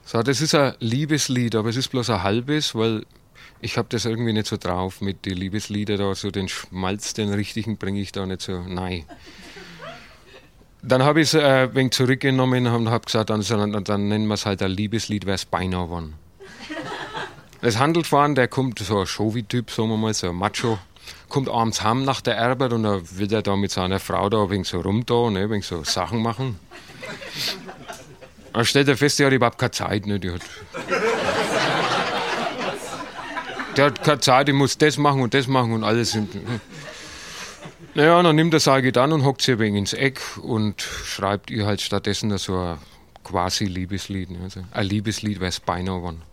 So, das ist ein Liebeslied, aber es ist bloß ein halbes, weil ich habe das irgendwie nicht so drauf mit den Liebeslieder da, so den Schmalz, den richtigen bringe ich da nicht so, nein. Dann habe ich es ein wenig zurückgenommen und habe gesagt, dann nennen wir es halt ein Liebeslied, wäre es beinahe geworden. Es handelt von, der kommt, so ein Showy-Typ, sagen wir mal, so ein Macho, kommt abends heim nach der Arbeit und dann will er da mit seiner Frau da ein wenig so rum da, ne, ein wenig so Sachen machen. Dann stellt er fest, die hat überhaupt keine Zeit, ne, die hat keine Zeit, die muss das machen und alles. Naja, dann nimmt er seine Gitarre und hockt sie ein wenig ins Eck und schreibt ihr halt stattdessen so ein quasi Liebeslied. Ne, also ein Liebeslied wäre es beinahe geworden.